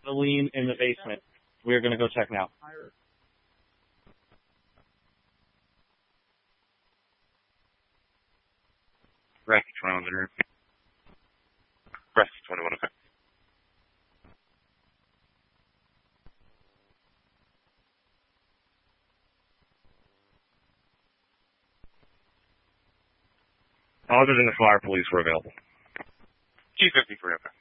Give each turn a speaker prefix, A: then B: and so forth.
A: gasoline in the basement. We're going to go check now.
B: Rescue 21 in room. Rescue 21, okay. Other than the fire police were available. G53, okay.